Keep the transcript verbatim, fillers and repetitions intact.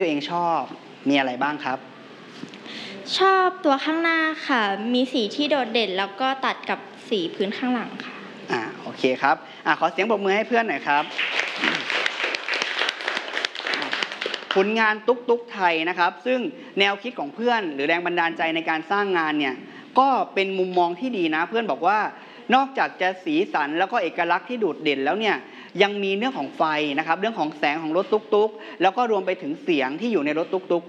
ตัวเองชอบมีอะไรบ้างครับชอบตัวข้างหน้าค่ะ มีสีที่โดดเด่นแล้วก็ตัดกับสีพื้นข้างหลังค่ะอ่าโอเคครับอ่าขอเสียงปรบมือให้เพื่อนหน่อยครับผลงานตุ๊กตุ๊กไทยนะครับซึ่งแนวคิดของเพื่อนหรือแรงบันดาลใจในการสร้างงานเนี่ยก็เป็นมุมมองที่ดีนะเพื่อนบอกว่านอกจากจะสีสันแล้วก็เอกลักษณ์ที่โดดเด่นแล้วเนี่ยยังมีเรื่องของไฟนะครับเรื่องของแสงของรถตุ๊กตุ๊กแล้วก็รวมไปถึงเสียงที่อยู่ในรถตุ๊กตุ๊ก